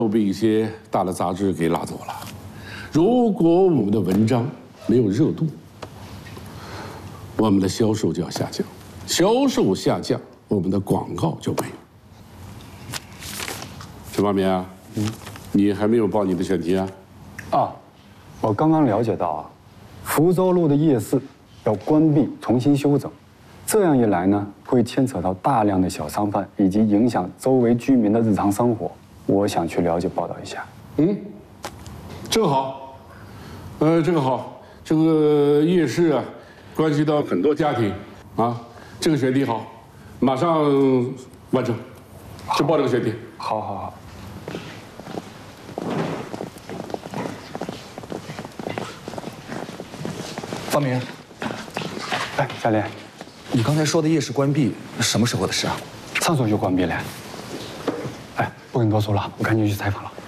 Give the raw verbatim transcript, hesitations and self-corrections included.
都被一些大的杂志给拉走了。如果我们的文章没有热度，我们的销售就要下降，销售下降，我们的广告就没有。陈方明啊，嗯，你还没有报你的选题啊？ 啊，我刚刚了解到啊，福州路的夜市要关闭，重新修整。 这样一来呢，会牵扯到大量的小商贩，以及影响周围居民的日常生活。我想去了解报道一下。 嗯，这个好，呃，这个好，这个夜市啊，关系到很多家庭啊，这个选题好，马上完成，就报这个选题。 好，好，好。 方明， 哎，夏莲。 你刚才说的夜市关闭，什么时候的事啊？ 上周就关闭了。哎，不跟你多说了，我赶紧去采访了。